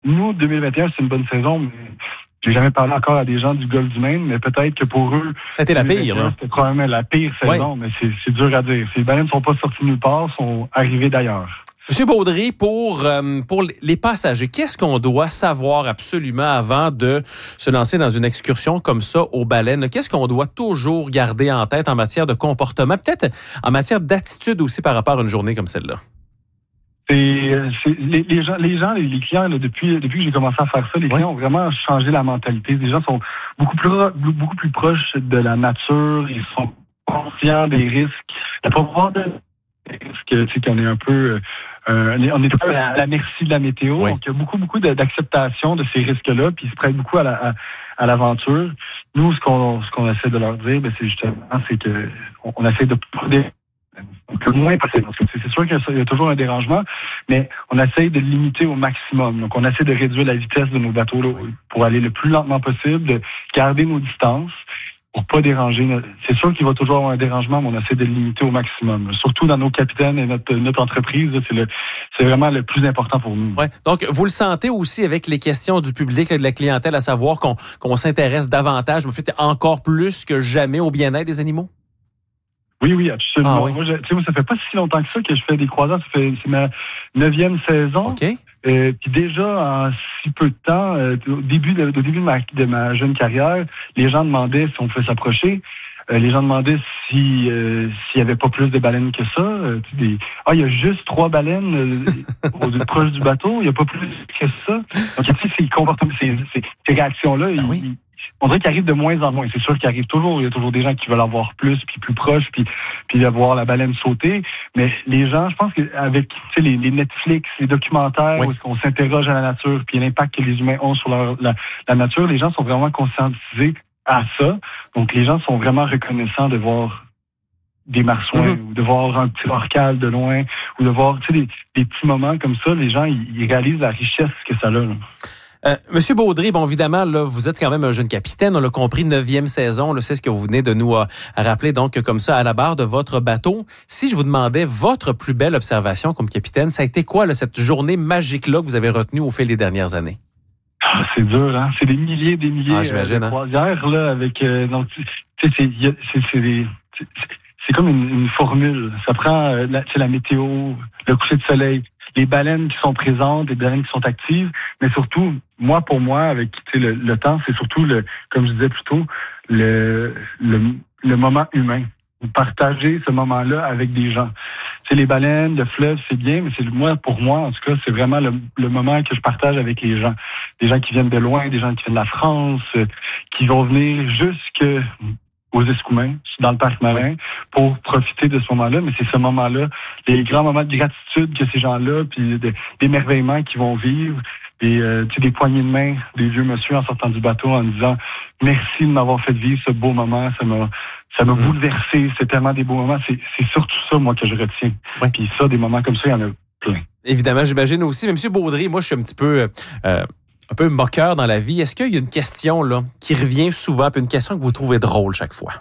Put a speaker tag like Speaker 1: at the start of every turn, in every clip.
Speaker 1: nous, 2021, c'est une bonne saison, mais j'ai jamais parlé encore à des gens du golfe du Maine, mais peut-être que pour eux...
Speaker 2: Ça a été la pire, là.
Speaker 1: C'était probablement la pire saison, mais c'est dur à dire. Ces baleines ne sont pas sorties nulle part, sont arrivées d'ailleurs.
Speaker 2: Monsieur Baudry, pour les passagers, qu'est-ce qu'on doit savoir absolument avant de se lancer dans une excursion comme ça aux baleines? Qu'est-ce qu'on doit toujours garder en tête en matière de comportement, peut-être en matière d'attitude aussi par rapport à une journée comme celle-là?
Speaker 1: Les clients, là, depuis que j'ai commencé à faire ça, les clients ont vraiment changé la mentalité. Les gens sont beaucoup plus proches de la nature, ils sont conscients des risques. Il n'y a pas vraiment de risques, tu sais, qu'on est un peu... on est à la merci de la météo. Oui. Donc, il y a beaucoup d'acceptation de ces risques-là, puis ils se prêtent beaucoup à l'aventure. Nous, ce qu'on essaie de leur dire, c'est que on essaie de le moins possible. Parce que c'est sûr qu'il y a toujours un dérangement, mais on essaie de limiter au maximum. Donc, on essaie de réduire la vitesse de nos bateaux là, pour aller le plus lentement possible, de garder nos distances pour pas déranger. C'est sûr qu'il va toujours avoir un dérangement, mais on essaie de le limiter au maximum. Surtout dans nos capitaines et notre entreprise, là, c'est vraiment le plus important pour nous.
Speaker 2: Ouais. Donc, vous le sentez aussi avec les questions du public et de la clientèle, à savoir qu'on s'intéresse davantage, mais fait encore plus que jamais au bien-être des animaux?
Speaker 1: Oui, absolument.
Speaker 2: Ah, oui.
Speaker 1: Moi, ça fait pas si longtemps que ça que je fais des croisières. C'est ma 9e saison.
Speaker 2: OK.
Speaker 1: Puis déjà, en si peu de temps, au début de ma jeune carrière, les gens demandaient si on pouvait s'approcher. Les gens demandaient s'il y avait pas plus de baleines que ça. Il y a juste 3 baleines proches du bateau. Il y a pas plus que ça. Donc, tu sais, ces réactions-là, on dirait qu'ils arrivent de moins en moins. C'est sûr qu'il arrive toujours. Il y a toujours des gens qui veulent en voir plus, puis plus proche, puis voir la baleine sauter. Mais les gens, je pense qu'avec les Netflix, les documentaires, où est-ce qu'on s'interroge à la nature, puis l'impact que les humains ont sur la nature, les gens sont vraiment conscientisés à ça. Donc, les gens sont vraiment reconnaissants de voir des marsouins, ou de voir un petit orcal de loin, ou de voir des petits moments comme ça. Les gens, ils réalisent la richesse que ça a, là.
Speaker 2: Monsieur Baudry, bon, évidemment, là, vous êtes quand même un jeune capitaine. On l'a compris, 9e saison. Là, c'est ce que vous venez de nous rappeler, donc, comme ça, à la barre de votre bateau. Si je vous demandais votre plus belle observation comme capitaine, ça a été quoi, là, cette journée magique-là que vous avez retenue au fil des dernières années?
Speaker 1: Ah, c'est dur, hein? C'est des milliers de croisières, là, avec... donc, tu sais, c'est comme une formule. Ça prend la météo, le coucher de soleil, les baleines qui sont présentes, les baleines qui sont actives, mais surtout, pour moi, avec le temps, c'est surtout, comme je disais plus tôt, le moment humain. Partager ce moment-là avec des gens. C'est les baleines, le fleuve, c'est bien, mais pour moi, en tout cas, c'est vraiment le moment que je partage avec les gens. Des gens qui viennent de loin, des gens qui viennent de la France, qui vont venir aux Escoumins, dans le parc marin, pour profiter de ce moment-là. Mais c'est ce moment-là, les grands moments de gratitude que ces gens-là, puis d'émerveillement qu'ils vont vivre, et des poignées de main des vieux monsieur en sortant du bateau en disant « Merci de m'avoir fait vivre ce beau moment, ça m'a bouleversé, c'est tellement des beaux moments. » C'est surtout ça, moi, que je retiens. Ouais. Puis ça, des moments comme ça, il y en a plein.
Speaker 2: Évidemment, j'imagine aussi. Mais M. Baudry, moi, je suis un petit peu... un peu moqueur dans la vie. Est-ce qu'il y a une question là qui revient souvent, puis une question que vous trouvez drôle chaque fois?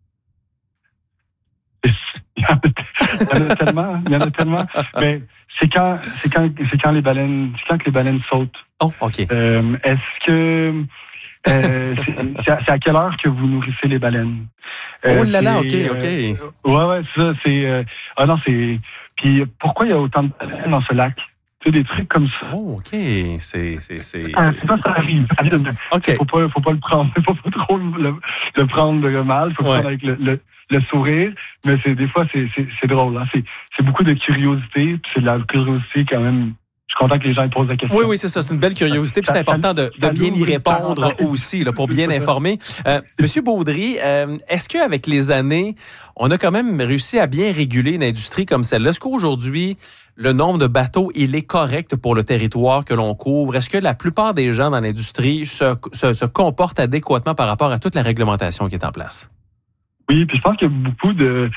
Speaker 1: Il y en a tellement. Mais c'est quand les baleines sautent.
Speaker 2: Oh, OK.
Speaker 1: Est-ce que c'est à quelle heure que vous nourrissez les baleines?
Speaker 2: Oh là là, OK.
Speaker 1: Ouais, ça, c'est... Puis pourquoi il y a autant de baleines dans ce lac? Des trucs comme ça.
Speaker 2: Oh, OK.
Speaker 1: Ça arrive. OK. Faut pas le prendre. Faut pas trop le prendre mal. Faut le prendre avec le sourire. Mais des fois, c'est drôle. Hein. C'est beaucoup de curiosité. C'est de la curiosité quand même. Je suis content que les gens posent la question.
Speaker 2: Oui, c'est ça. C'est une belle curiosité. Puis c'est important de bien y répondre aussi, là, pour bien informer. Monsieur Baudry, est-ce qu'avec les années, on a quand même réussi à bien réguler une industrie comme celle-là? Est-ce qu'aujourd'hui, le nombre de bateaux, il est correct pour le territoire que l'on couvre? Est-ce que la plupart des gens dans l'industrie se comportent adéquatement par rapport à toute la réglementation qui est en place?
Speaker 1: Oui, puis je pense qu'il y a beaucoup de...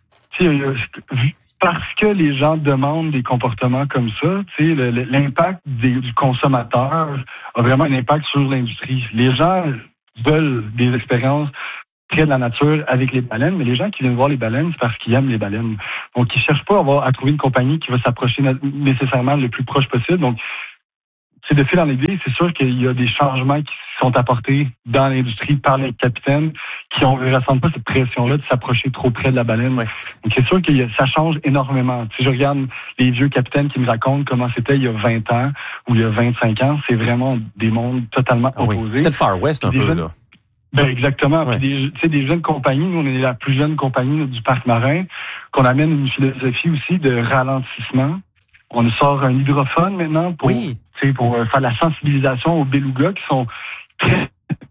Speaker 1: Parce que les gens demandent des comportements comme ça, l'impact du consommateur a vraiment un impact sur l'industrie. Les gens veulent des expériences près de la nature avec les baleines, mais les gens qui viennent voir les baleines, c'est parce qu'ils aiment les baleines. Donc, ils cherchent pas à trouver une compagnie qui va s'approcher nécessairement le plus proche possible. Donc, de fil en aiguille, c'est sûr qu'il y a des changements qui sont apportés dans l'industrie par les capitaines qui ne ressentent pas cette pression-là de s'approcher trop près de la baleine.
Speaker 2: Ouais.
Speaker 1: Donc, c'est sûr que ça change énormément. Si je regarde les vieux capitaines qui me racontent comment c'était il y a 20 ans ou il y a 25 ans, c'est vraiment des mondes totalement opposés.
Speaker 2: Oui. C'était le Far West un peu, là.
Speaker 1: Ben exactement.
Speaker 2: Ouais.
Speaker 1: Puis des jeunes compagnies, nous, on est la plus jeune compagnie du parc marin, qu'on amène une philosophie aussi de ralentissement. On sort un hydrophone maintenant pour faire la sensibilisation aux belugas qui sont très...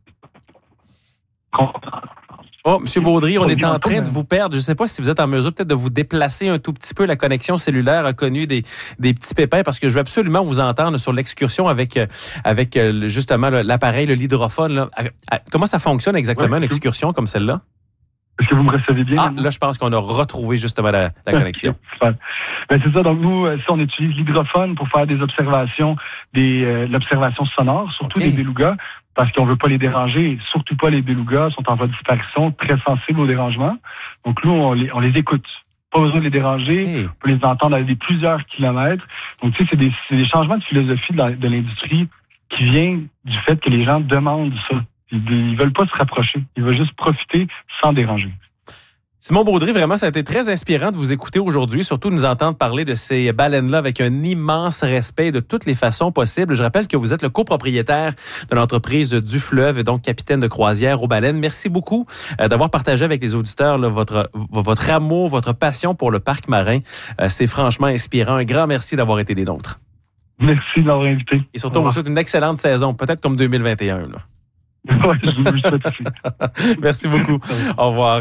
Speaker 2: Oh, M. Baudry, on est en train de vous perdre. Je ne sais pas si vous êtes en mesure peut-être de vous déplacer un tout petit peu. La connexion cellulaire a connu des petits pépins parce que je veux absolument vous entendre sur l'excursion avec justement l'appareil, l'hydrophone. Là. Comment ça fonctionne exactement, une excursion comme celle-là?
Speaker 1: Est-ce que vous me recevez bien?
Speaker 2: Ah, là, je pense qu'on a retrouvé justement la connexion.
Speaker 1: Ben, c'est ça. Donc, nous, on utilise l'hydrophone pour faire des observations, l'observation sonore, surtout des belugas, parce qu'on veut pas les déranger. Surtout pas les belugas, sont en voie de disparition, très sensibles au dérangement. Donc, nous, on les écoute. Pas besoin de les déranger. On peut les entendre à plusieurs kilomètres. Donc, tu sais, c'est des changements de philosophie de l'industrie qui viennent du fait que les gens demandent ça. Ils veulent pas se rapprocher. Ils veulent juste profiter sans déranger.
Speaker 2: Simon Baudry, vraiment, ça a été très inspirant de vous écouter aujourd'hui, surtout de nous entendre parler de ces baleines-là avec un immense respect de toutes les façons possibles. Je rappelle que vous êtes le copropriétaire de l'entreprise du Fleuve et donc capitaine de croisière aux baleines. Merci beaucoup d'avoir partagé avec les auditeurs là, votre amour, votre passion pour le parc marin. C'est franchement inspirant. Un grand merci d'avoir été des nôtres.
Speaker 1: Merci de m'avoir invité.
Speaker 2: Et surtout, on vous souhaite une excellente saison, peut-être comme 2021. Là.
Speaker 1: Oui, je vous le souhaite aussi.
Speaker 2: Merci beaucoup. Au revoir.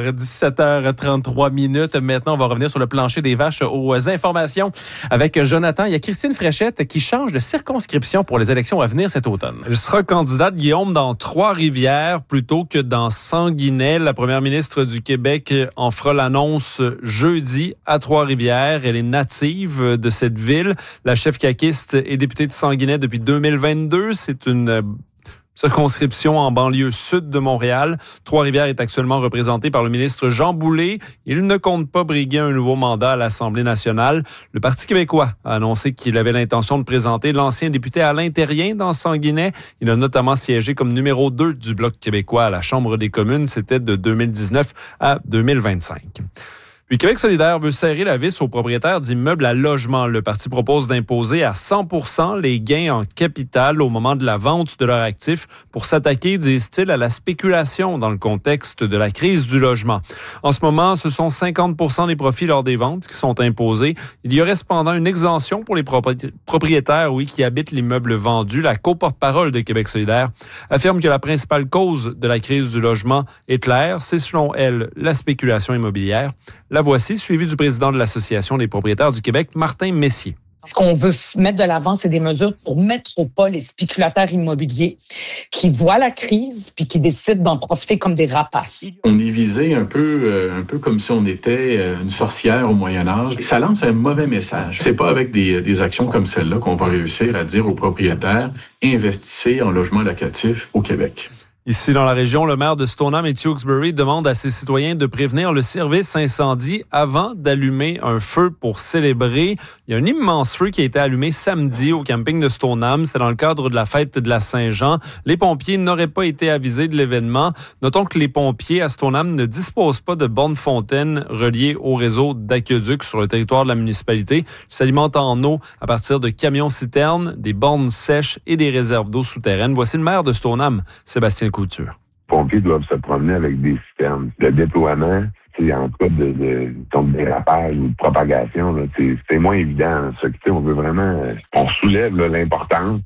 Speaker 2: 17h33. Maintenant, on va revenir sur le plancher des vaches aux informations avec Jonathan. Il y a Christine Fréchette qui change de circonscription pour les élections à venir cet automne.
Speaker 3: Elle sera candidate, Guillaume, dans Trois-Rivières plutôt que dans Sanguinet. La première ministre du Québec en fera l'annonce jeudi à Trois-Rivières. Elle est native de cette ville. La chef caquiste est députée de Sanguinet depuis 2022. C'est une circonscription en banlieue sud de Montréal. Trois-Rivières est actuellement représentée par le ministre Jean Boulet. Il ne compte pas briguer un nouveau mandat à l'Assemblée nationale. Le Parti québécois a annoncé qu'il avait l'intention de présenter l'ancien député Alain Terrien dans Sanguinet. Il a notamment siégé comme numéro 2 du Bloc québécois à la Chambre des communes. C'était de 2019 à 2025. Puis Québec solidaire veut serrer la vis aux propriétaires d'immeubles à logement. Le parti propose d'imposer à 100% les gains en capital au moment de la vente de leurs actifs pour s'attaquer, disent-ils, à la spéculation dans le contexte de la crise du logement. En ce moment, ce sont 50% des profits lors des ventes qui sont imposés. Il y aurait cependant une exemption pour les propriétaires, qui habitent l'immeuble vendu. La co-porte-parole de Québec solidaire affirme que la principale cause de la crise du logement est claire. C'est selon elle la spéculation immobilière. La voici, suivie du président de l'Association des propriétaires du Québec, Martin Messier.
Speaker 4: Ce qu'on veut mettre de l'avant, c'est des mesures pour mettre au pas les spéculateurs immobiliers qui voient la crise puis qui décident d'en profiter comme des rapaces.
Speaker 5: On est visé un peu comme si on était une sorcière au Moyen Âge. Ça lance un mauvais message. C'est pas avec des actions comme celle-là qu'on va réussir à dire aux propriétaires « investissez en logement locatif au Québec ».
Speaker 3: Ici, dans la région, le maire de Stoneham et Tewksbury demande à ses citoyens de prévenir le service incendie avant d'allumer un feu pour célébrer. Il y a un immense feu qui a été allumé samedi au camping de Stoneham. C'était dans le cadre de la fête de la Saint-Jean. Les pompiers n'auraient pas été avisés de l'événement. Notons que les pompiers à Stoneham ne disposent pas de bornes fontaines reliées au réseau d'aqueducs sur le territoire de la municipalité. Ils s'alimentent en eau à partir de camions-citernes, des bornes sèches et des réserves d'eau souterraines. Voici le maire de Stoneham, Sébastien Couture.
Speaker 6: Les pompiers doivent se promener avec des systèmes de déploiement. En cas de dérapage ou de propagation, là, c'est moins évident. On veut vraiment... On soulève l'importance.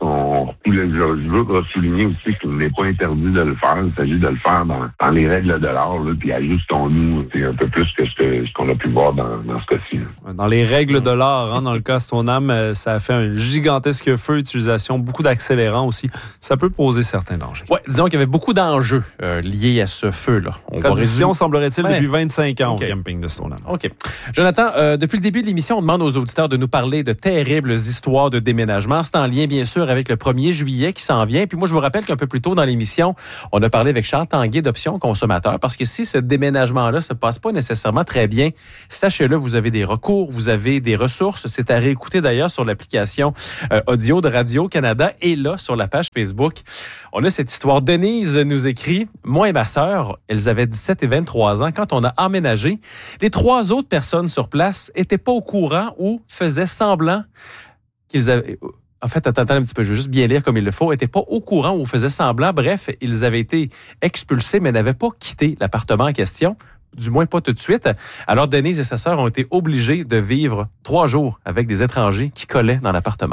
Speaker 6: Je veux souligner aussi qu'il n'est pas interdit de le faire. Il s'agit de le faire dans les règles de l'art. Puis ajustons-nous un peu plus que ce qu'on a pu voir dans ce cas-ci. Là.
Speaker 3: Dans les règles de l'art, dans le cas Stoneham, ça a fait un gigantesque feu, utilisation, beaucoup d'accélérants aussi. Ça peut poser certains dangers.
Speaker 2: Oui, disons qu'il y avait beaucoup d'enjeux liés à ce feu-là.
Speaker 3: Tradition, semblerait-il, depuis 25 25 ans au camping de Stoneham.
Speaker 2: OK. Jonathan, depuis le début de l'émission, on demande aux auditeurs de nous parler de terribles histoires de déménagement. C'est en lien, bien sûr, avec le 1er juillet qui s'en vient. Puis moi, je vous rappelle qu'un peu plus tôt dans l'émission, on a parlé avec Charles Tanguay d'Options Consommateurs, parce que si ce déménagement-là se passe pas nécessairement très bien, sachez-le, vous avez des recours, vous avez des ressources. C'est à réécouter d'ailleurs sur l'application audio de Radio-Canada et là, sur la page Facebook. On a cette histoire. Denise nous écrit, moi et ma sœur, elles avaient 17 et 23 ans quand on a emménagé. Les 3 autres personnes sur place étaient pas au courant ou faisaient semblant qu'ils avaient... En fait, attends un petit peu, je vais juste bien lire comme il le faut. Étaient pas au courant ou faisaient semblant. Bref, ils avaient été expulsés, mais n'avaient pas quitté l'appartement en question. Du moins pas tout de suite. Alors, Denise et sa sœur ont été obligées de vivre 3 jours avec des étrangers qui collaient dans l'appartement.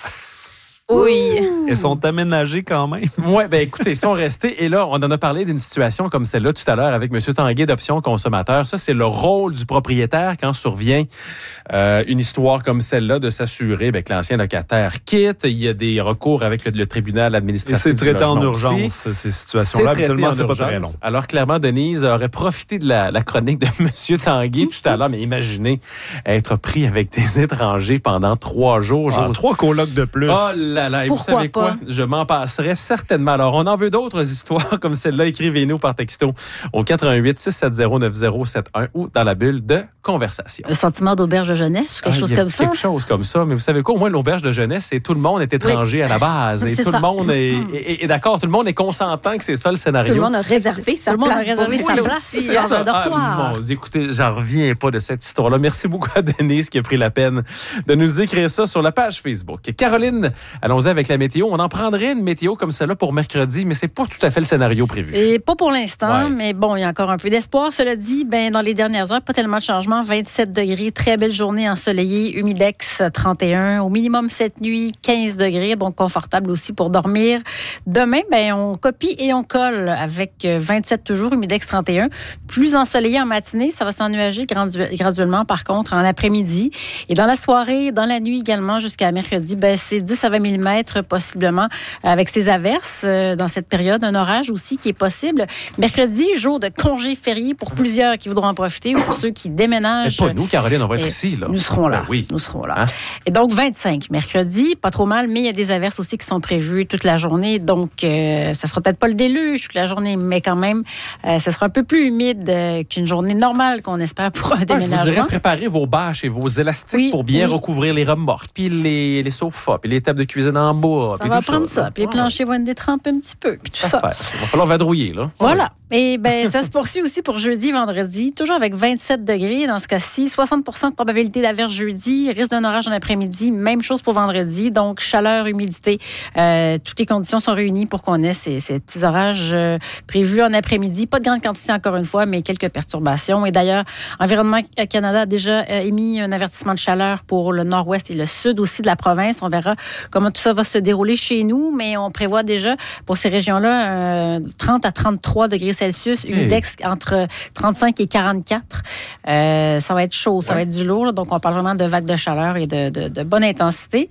Speaker 7: Oui.
Speaker 3: Elles sont aménagées quand même.
Speaker 2: Oui, bien écoutez, ils sont restés. Et là, on en a parlé d'une situation comme celle-là tout à l'heure avec M. Tanguay d'Options Consommateurs. Ça, c'est le rôle du propriétaire quand survient une histoire comme celle-là, de s'assurer que l'ancien locataire quitte. Il y a des recours avec le tribunal administratif.
Speaker 3: Et c'est traité en urgence,
Speaker 2: aussi.
Speaker 3: ces situations-là. Habituellement, c'est pas très long.
Speaker 2: Alors, clairement, Denise aurait profité de la chronique de M. Tanguay tout à l'heure. Mais imaginez être pris avec des étrangers pendant 3 jours.
Speaker 3: 3 colocs de plus.
Speaker 2: Oh là là, et vous savez quoi? Je m'en passerai certainement. Alors, on en veut d'autres histoires comme celle-là. Écrivez-nous par texto au 88-670-9071 ou dans la bulle de conversation.
Speaker 7: Un sentiment d'auberge de jeunesse ou quelque chose comme ça?
Speaker 2: Quelque chose comme ça. Mais vous savez quoi? Au moins, l'auberge de jeunesse, c'est tout le monde est étranger à la base. Et tout le monde est d'accord. Tout le monde est consentant que c'est ça le scénario.
Speaker 7: Tout le monde a réservé sa place.
Speaker 2: C'est ça. Écoutez, j'en reviens pas de cette histoire-là. Merci beaucoup à Denise qui a pris la peine de nous écrire ça sur la page Facebook. Caroline, allons-y avec la météo. On en prendrait une météo comme celle-là pour mercredi, mais c'est pas tout à fait le scénario prévu.
Speaker 7: Et pas pour l'instant, mais bon, il y a encore un peu d'espoir. Cela dit, dans les dernières heures, pas tellement de changements. 27 degrés, très belle journée ensoleillée, humidex 31, au minimum cette nuit 15 degrés, donc confortable aussi pour dormir. Demain, on copie et on colle avec 27 toujours, humidex 31. Plus ensoleillé en matinée, ça va s'ennuager graduellement par contre en après-midi. Et dans la soirée, dans la nuit également jusqu'à mercredi, c'est 10 à 20 mm possiblement avec ces averses dans cette période. Un orage aussi qui est possible. Mercredi, jour de congé férié pour plusieurs qui voudront en profiter ou pour ceux qui déménagent.
Speaker 2: Mais pas nous, Caroline, on va être ici. Là.
Speaker 7: Nous serons là.
Speaker 2: Oui.
Speaker 7: Nous serons là. Hein? Et donc, 25 mercredi, pas trop mal, mais il y a des averses aussi qui sont prévues toute la journée. Donc, ça sera peut-être pas le déluge toute la journée, mais quand même, ça sera un peu plus humide qu'une journée normale qu'on espère pour un déménagement.
Speaker 2: Je vous dirais, préparez vos bâches et vos élastiques pour bien recouvrir les remorques, puis les sofas, puis les tables de cuisine en bois.
Speaker 7: Ça va prendre ça. Puis les planchers vont être détrempés un petit peu. Puis tout ça.
Speaker 2: Il va falloir vadrouiller, là.
Speaker 7: Voilà. Et ça se poursuit aussi pour jeudi, vendredi, toujours avec 27 degrés. Dans ce cas-ci, 60 de probabilité d'averse jeudi, risque d'un orage en après-midi. Même chose pour vendredi. Donc, chaleur, humidité. Toutes les conditions sont réunies pour qu'on ait ces petits orages prévus en après-midi. Pas de grande quantité, encore une fois, mais quelques perturbations. Et d'ailleurs, Environnement Canada a déjà émis un avertissement de chaleur pour le nord-ouest et le sud aussi de la province. On verra comment tout ça va se dérouler chez nous, mais on prévoit déjà pour ces régions-là 30 à 33 degrés Celsius, humidex entre 35 et 44. Ça va être chaud, ça va être du lourd. Là, donc, on parle vraiment de vagues de chaleur et de bonne intensité.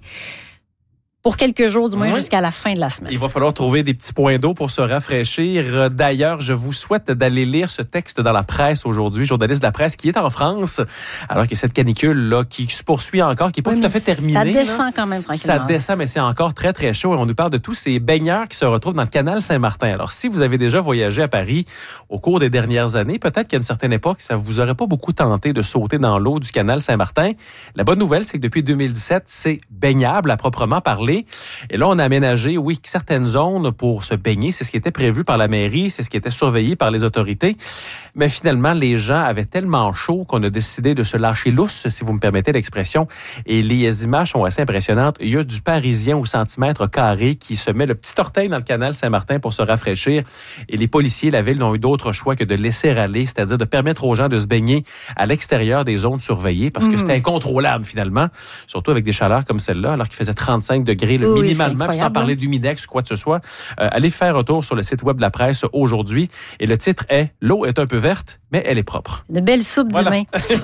Speaker 7: Pour quelques jours, du moins jusqu'à la fin de la semaine.
Speaker 2: Il va falloir trouver des petits points d'eau pour se rafraîchir. D'ailleurs, je vous souhaite d'aller lire ce texte dans la presse aujourd'hui, journaliste de la presse qui est en France, alors qu'il y a cette canicule-là qui se poursuit encore, qui n'est pas tout à fait terminée.
Speaker 7: Ça descend quand même tranquillement.
Speaker 2: Ça descend, mais c'est encore très, très chaud. Et on nous parle de tous ces baigneurs qui se retrouvent dans le canal Saint-Martin. Alors, si vous avez déjà voyagé à Paris au cours des dernières années, peut-être qu'à une certaine époque, ça vous aurait pas beaucoup tenté de sauter dans l'eau du canal Saint-Martin. La bonne nouvelle, c'est que depuis 2017, c'est baignable à proprement parler. Et là, on a aménagé, certaines zones pour se baigner. C'est ce qui était prévu par la mairie, c'est ce qui était surveillé par les autorités. Mais finalement, les gens avaient tellement chaud qu'on a décidé de se lâcher lousse, si vous me permettez l'expression. Et les images sont assez impressionnantes. Il y a du Parisien au centimètre carré qui se met le petit orteil dans le canal Saint-Martin pour se rafraîchir. Et les policiers, la ville, n'ont eu d'autre choix que de laisser aller, c'est-à-dire de permettre aux gens de se baigner à l'extérieur des zones surveillées parce que c'était incontrôlable finalement, surtout avec des chaleurs comme celle-là, alors qu'il faisait 35 degrés degrés, minimalement, sans parler d'humidex ou quoi que ce soit. Allez faire un tour sur le site web de la presse aujourd'hui. Et le titre est « L'eau est un peu verte, mais elle est propre ».
Speaker 7: Une belle soupe d'humain.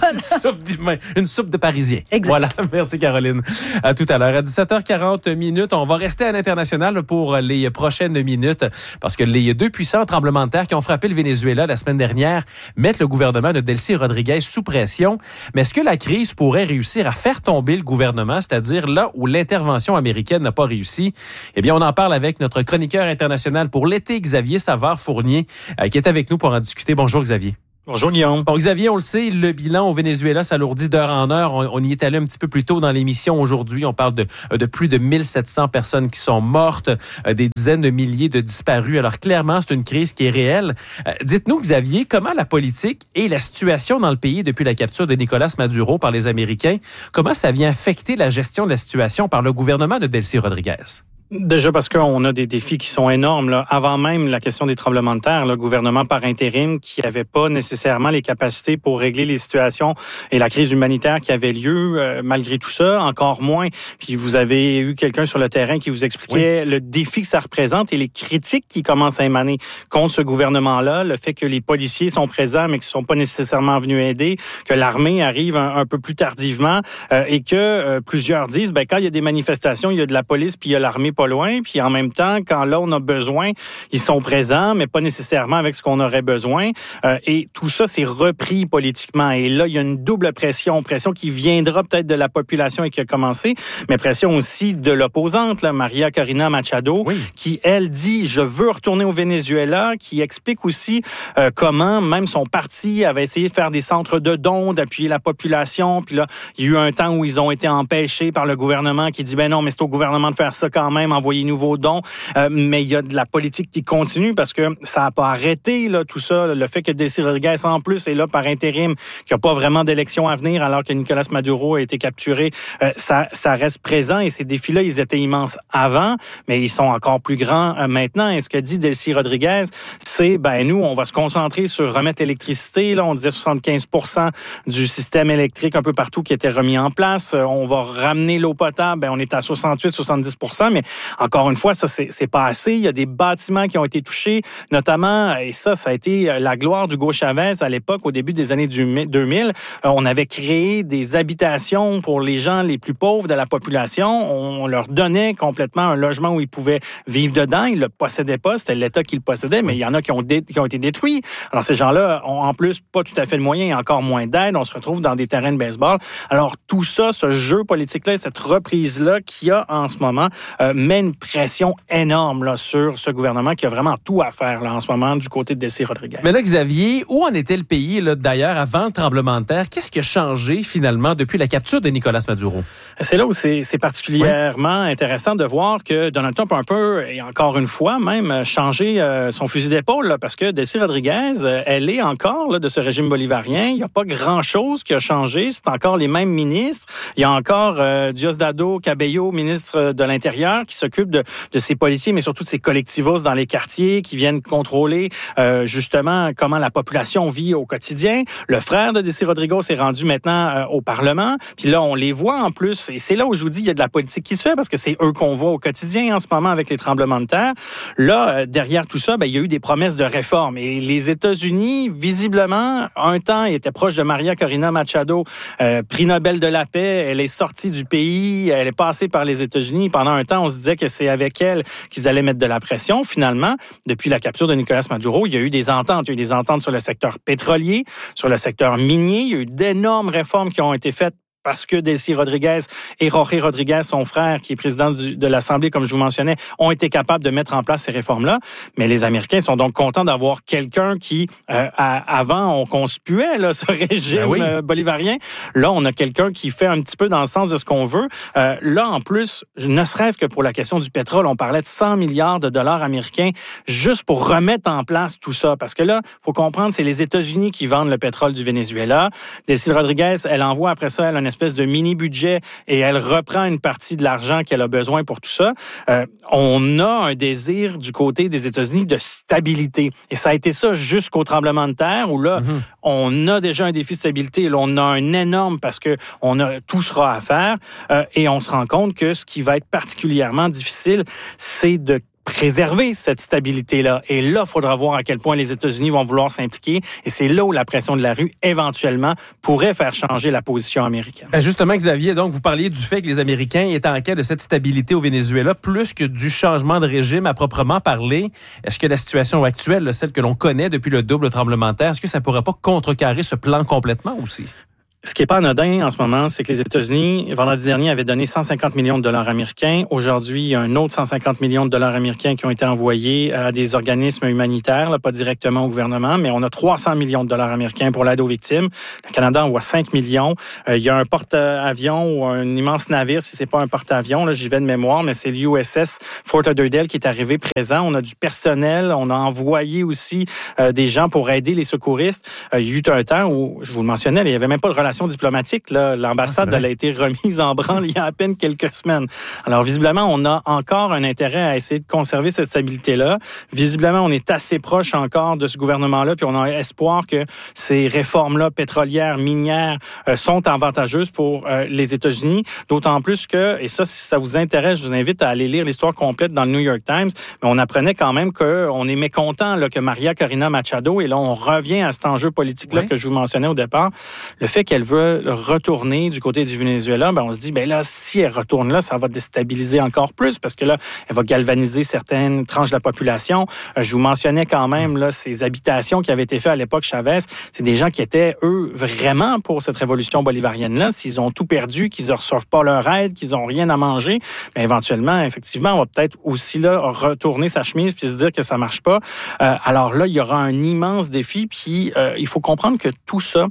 Speaker 2: Une soupe de Parisien.
Speaker 7: Exact.
Speaker 2: Voilà, merci Caroline. À tout à l'heure. À 17h40, on va rester à l'international pour les prochaines minutes parce que les deux puissants tremblements de terre qui ont frappé le Venezuela la semaine dernière mettent le gouvernement de Delcy Rodriguez sous pression. Mais est-ce que la crise pourrait réussir à faire tomber le gouvernement, c'est-à-dire là où l'intervention américaine n'a pas réussi? Eh bien, on en parle avec notre chroniqueur international pour l'été, Xavier Savard-Fournier, qui est avec nous pour en discuter. Bonjour Xavier.
Speaker 8: Bonjour Guillaume.
Speaker 2: Bon, Xavier, on le sait, le bilan au Venezuela s'alourdit d'heure en heure. On y est allé un petit peu plus tôt dans l'émission aujourd'hui. On parle de plus de 1700 personnes qui sont mortes, des dizaines de milliers de disparus. Alors clairement, c'est une crise qui est réelle. Dites-nous, Xavier, comment la politique et la situation dans le pays depuis la capture de Nicolas Maduro par les Américains, comment ça vient affecter la gestion de la situation par le gouvernement de Delcy Rodriguez?
Speaker 8: Déjà parce qu'on a des défis qui sont énormes. Là. Avant même la question des tremblements de terre, le gouvernement par intérim qui n'avait pas nécessairement les capacités pour régler les situations et la crise humanitaire qui avait lieu, malgré tout ça, encore moins. Puis vous avez eu quelqu'un sur le terrain qui vous expliquait le défi que ça représente et les critiques qui commencent à émaner contre ce gouvernement-là, le fait que les policiers sont présents mais qui ne sont pas nécessairement venus aider, que l'armée arrive un peu plus tardivement et que plusieurs disent, quand il y a des manifestations, il y a de la police puis il y a l'armée pas loin, puis en même temps, quand là, on a besoin, ils sont présents, mais pas nécessairement avec ce qu'on aurait besoin. Et tout ça, c'est repris politiquement. Et là, il y a une double pression qui viendra peut-être de la population et qui a commencé, mais pression aussi de l'opposante, là, Maria Corina Machado, qui, elle, dit « Je veux retourner au Venezuela », qui explique aussi comment même son parti avait essayé de faire des centres de dons, d'appuyer la population. Puis là, il y a eu un temps où ils ont été empêchés par le gouvernement qui dit « Ben non, mais c'est au gouvernement de faire ça quand même, envoyer nouveaux dons, mais il y a de la politique qui continue parce que ça n'a pas arrêté là, tout ça. Le fait que Delcy Rodriguez, en plus, est là par intérim, qu'il n'y a pas vraiment d'élection à venir alors que Nicolas Maduro a été capturé, ça reste présent et ces défis-là, ils étaient immenses avant, mais ils sont encore plus grands maintenant. Et ce que dit Delcy Rodriguez, c'est, nous, on va se concentrer sur remettre l'électricité. Là, on disait 75% du système électrique un peu partout qui était remis en place. On va ramener l'eau potable. On est à 68-70%, mais encore une fois, ça, c'est pas assez. Il y a des bâtiments qui ont été touchés, notamment, et ça a été la gloire d'Hugo Chavez à l'époque, au début des années 2000. On avait créé des habitations pour les gens les plus pauvres de la population. On leur donnait complètement un logement où ils pouvaient vivre dedans. Ils le possédaient pas. C'était l'État qui le possédait, mais il y en a qui ont été détruits. Alors, ces gens-là ont en plus pas tout à fait de moyens et encore moins d'aide. On se retrouve dans des terrains de baseball. Alors, tout ça, ce jeu politique-là, cette reprise-là qu'il y a en ce moment, met une pression énorme là, sur ce gouvernement qui a vraiment tout à faire là, en ce moment du côté de Delcy Rodriguez.
Speaker 2: Mais là, Xavier, où en était le pays là, d'ailleurs avant le tremblement de terre? Qu'est-ce qui a changé finalement depuis la capture de Nicolas Maduro?
Speaker 8: C'est là où c'est particulièrement intéressant de voir que Donald Trump a un peu, et encore une fois même, changé son fusil d'épaule là, parce que Delcy Rodriguez, elle est encore là, de ce régime bolivarien. Il n'y a pas grand-chose qui a changé. C'est encore les mêmes ministres. Il y a encore Diosdado Cabello, ministre de l'Intérieur, qui s'occupe de ces policiers, mais surtout de ces collectivos dans les quartiers qui viennent contrôler justement comment la population vit au quotidien. Le frère de Delcy Rodriguez est rendu maintenant au Parlement. Puis là, on les voit en plus. Et c'est là où je vous dis, il y a de la politique qui se fait parce que c'est eux qu'on voit au quotidien en ce moment avec les tremblements de terre. Là, derrière tout ça, il y a eu des promesses de réforme. Et les États-Unis, visiblement, un temps, ils étaient proches de Maria Corina Machado, prix Nobel de la paix. Elle est sortie du pays. Elle est passée par les États-Unis. Pendant un temps, on se disait que c'est avec elle qu'ils allaient mettre de la pression. Finalement, depuis la capture de Nicolas Maduro, il y a eu des ententes. Il y a eu des ententes sur le secteur pétrolier, sur le secteur minier. Il y a eu d'énormes réformes qui ont été faites parce que Delcy Rodriguez et Jorge Rodriguez, son frère, qui est président de l'Assemblée, comme je vous mentionnais, ont été capables de mettre en place ces réformes-là. Mais les Américains sont donc contents d'avoir quelqu'un qui, avant, on conspuait là, ce régime bolivarien. Là, on a quelqu'un qui fait un petit peu dans le sens de ce qu'on veut. Là, en plus, ne serait-ce que pour la question du pétrole, on parlait de 100 milliards de dollars américains juste pour remettre en place tout ça. Parce que là, il faut comprendre, c'est les États-Unis qui vendent le pétrole du Venezuela. Delcy Rodriguez, elle envoie après ça, elle a une espèce de mini-budget et elle reprend une partie de l'argent qu'elle a besoin pour tout ça. On a un désir du côté des États-Unis de stabilité. Et ça a été ça jusqu'au tremblement de terre où là, on a déjà un défi de stabilité. Là, on a un énorme parce que tout sera à faire. Et on se rend compte que ce qui va être particulièrement difficile, c'est de préserver cette stabilité-là. Et là, il faudra voir à quel point les États-Unis vont vouloir s'impliquer. Et c'est là où la pression de la rue, éventuellement, pourrait faire changer la position américaine.
Speaker 2: Justement, Xavier, donc, vous parliez du fait que les Américains étaient en quête de cette stabilité au Venezuela, plus que du changement de régime à proprement parler. Est-ce que la situation actuelle, celle que l'on connaît depuis le double tremblement de terre, est-ce que ça ne pourrait pas contrecarrer ce plan complètement aussi?
Speaker 8: Ce qui n'est pas anodin en ce moment, c'est que les États-Unis, vendredi dernier, avaient donné 150 millions de dollars américains. Aujourd'hui, il y a un autre 150 millions de dollars américains qui ont été envoyés à des organismes humanitaires, là, pas directement au gouvernement, mais on a 300 millions de dollars américains pour l'aide aux victimes. Le Canada envoie 5 millions. Il y a un porte-avions ou un immense navire, si c'est pas un porte-avions, là, j'y vais de mémoire, mais c'est l'USS Fort Lauderdale qui est arrivé présent. On a du personnel, on a envoyé aussi des gens pour aider les secouristes. Il y a eu un temps où, je vous le mentionnais, il n'y avait même pas de relation diplomatique. Là. L'ambassade elle a été remise en branle il y a à peine quelques semaines. Alors, visiblement, on a encore un intérêt à essayer de conserver cette stabilité-là. Visiblement, on est assez proche encore de ce gouvernement-là, puis on a espoir que ces réformes-là, pétrolières, minières, sont avantageuses pour les États-Unis. D'autant plus que, et ça, si ça vous intéresse, je vous invite à aller lire l'histoire complète dans le New York Times, mais on apprenait quand même qu'on est mécontent là, que Maria Corina Machado, et là, on revient à cet enjeu politique-là que je vous mentionnais au départ, le fait qu'elle veut retourner du côté du Venezuela, on se dit, là, si elle retourne là, ça va déstabiliser encore plus parce que là, elle va galvaniser certaines tranches de la population. Je vous mentionnais quand même là, ces habitations qui avaient été faites à l'époque Chavez. C'est des gens qui étaient, eux, vraiment pour cette révolution bolivarienne-là. S'ils ont tout perdu, qu'ils ne reçoivent pas leur aide, qu'ils n'ont rien à manger, éventuellement, effectivement, on va peut-être aussi là retourner sa chemise puis se dire que ça ne marche pas. Alors là, il y aura un immense défi puis il faut comprendre que tout ça,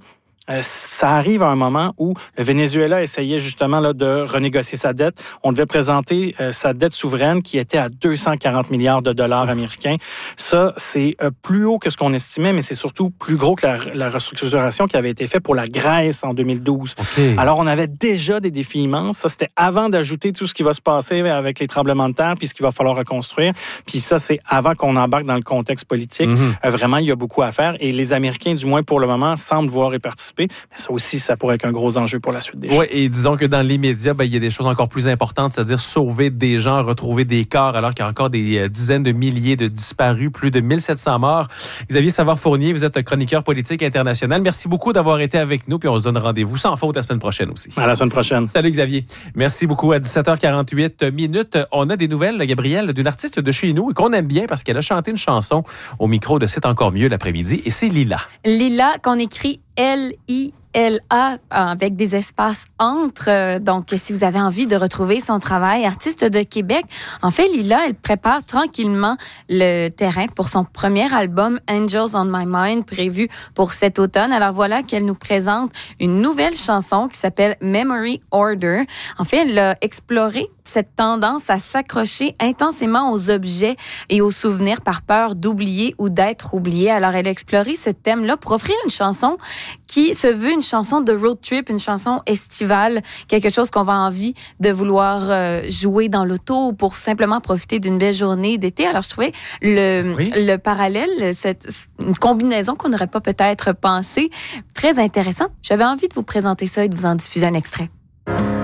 Speaker 8: ça arrive à un moment où le Venezuela essayait justement là, de renégocier sa dette. On devait présenter sa dette souveraine qui était à 240 milliards de dollars américains. Ça, c'est plus haut que ce qu'on estimait, mais c'est surtout plus gros que la restructuration qui avait été faite pour la Grèce en 2012. Okay. Alors, on avait déjà des défis immenses. Ça, c'était avant d'ajouter tout ce qui va se passer avec les tremblements de terre puis ce qu'il va falloir reconstruire. Puis ça, c'est avant qu'on embarque dans le contexte politique. Vraiment, il y a beaucoup à faire et les Américains, du moins pour le moment, semblent vouloir y participer. Mais ça aussi, ça pourrait être un gros enjeu pour la suite des choses.
Speaker 2: Oui, et disons que dans l'immédiat, il y a des choses encore plus importantes, c'est-à-dire sauver des gens, retrouver des corps, alors qu'il y a encore des dizaines de milliers de disparus, plus de 1700 morts. Xavier Savard-Fournier, vous êtes chroniqueur politique international. Merci beaucoup d'avoir été avec nous, puis on se donne rendez-vous sans faute la semaine prochaine aussi.
Speaker 8: À la semaine prochaine.
Speaker 2: Salut Xavier. Merci beaucoup. À 17h48, on a des nouvelles, Gabrielle, d'une artiste de chez nous et qu'on aime bien parce qu'elle a chanté une chanson au micro de C'est encore mieux l'après-midi, et c'est Lila.
Speaker 9: Lila, qu'on écrit Lila avec des espaces entre. Donc, si vous avez envie de retrouver son travail, artiste de Québec, en fait, Lila, elle prépare tranquillement le terrain pour son premier album Angels on My Mind, prévu pour cet automne. Alors voilà qu'elle nous présente une nouvelle chanson qui s'appelle Memory Order. En fait, elle a exploré cette tendance à s'accrocher intensément aux objets et aux souvenirs par peur d'oublier ou d'être oublié. Alors, elle a exploré ce thème-là pour offrir une chanson qui se veut une chanson de road trip, une chanson estivale, quelque chose qu'on va envie de vouloir jouer dans l'auto pour simplement profiter d'une belle journée d'été. Alors, je trouvais le parallèle, une combinaison qu'on n'aurait pas peut-être pensé, très intéressant. J'avais envie de vous présenter ça et de vous en diffuser un extrait.